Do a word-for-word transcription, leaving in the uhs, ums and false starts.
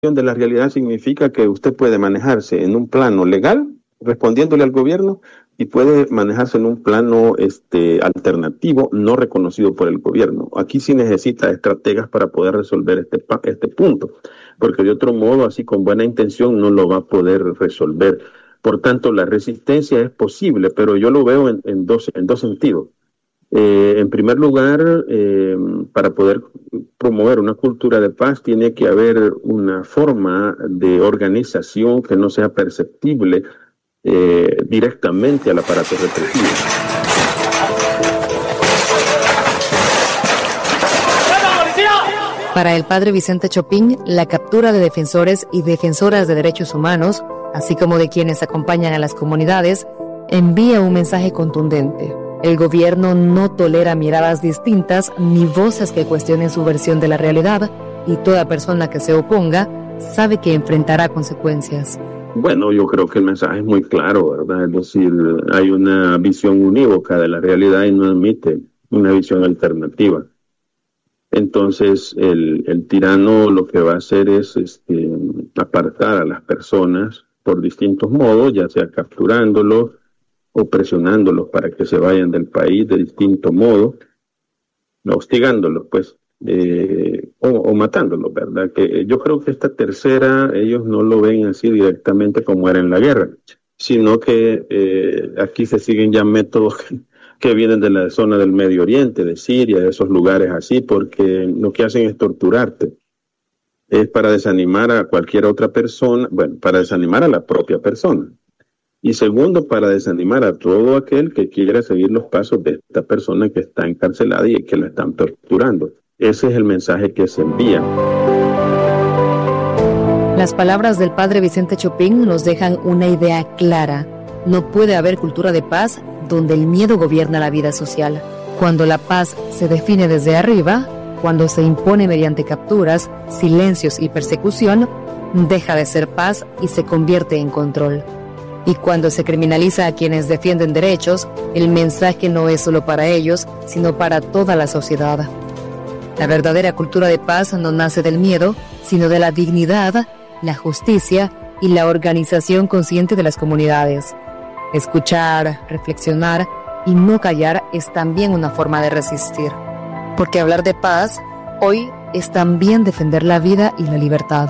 de la realidad significa que usted puede manejarse en un plano legal, respondiéndole al gobierno, y puede manejarse en un plano este, alternativo, no reconocido por el gobierno. Aquí sí necesita estrategas para poder resolver este, este punto, porque de otro modo, así con buena intención, no lo va a poder resolver. Por tanto, la resistencia es posible, pero yo lo veo en, en, dos, en dos sentidos. Eh, en primer lugar, eh, para poder promover una cultura de paz, tiene que haber una forma de organización que no sea perceptible eh, directamente al aparato represivo. Para el padre Vicente Chopin, la captura de defensores y defensoras de derechos humanos, así como de quienes acompañan a las comunidades, envía un mensaje contundente. El gobierno no tolera miradas distintas ni voces que cuestionen su versión de la realidad, y toda persona que se oponga sabe que enfrentará consecuencias. Bueno, yo creo que el mensaje es muy claro, ¿verdad? Es decir, hay una visión unívoca de la realidad y no admite una visión alternativa. Entonces, el, el tirano lo que va a hacer es este, apartar a las personas por distintos modos, ya sea capturándolos o presionándolos para que se vayan del país de distinto modo, hostigándolos, pues, eh, o, o matándolos, ¿verdad? Que yo creo que esta tercera, ellos no lo ven así directamente como era en la guerra, sino que eh, aquí se siguen ya métodos que, que vienen de la zona del Medio Oriente, de Siria, de esos lugares así, porque lo que hacen es torturarte. Es para desanimar a cualquier otra persona, bueno, para desanimar a la propia persona. Y segundo, para desanimar a todo aquel que quiera seguir los pasos de esta persona que está encarcelada y que la están torturando. Ese es el mensaje que se envía. Las palabras del padre Vicente Chopin nos dejan una idea clara. No puede haber cultura de paz donde el miedo gobierna la vida social. Cuando la paz se define desde arriba, cuando se impone mediante capturas, silencios y persecución, deja de ser paz y se convierte en control. Y cuando se criminaliza a quienes defienden derechos, el mensaje no es solo para ellos, sino para toda la sociedad. La verdadera cultura de paz no nace del miedo, sino de la dignidad, la justicia y la organización consciente de las comunidades. Escuchar, reflexionar y no callar es también una forma de resistir. Porque hablar de paz hoy es también defender la vida y la libertad.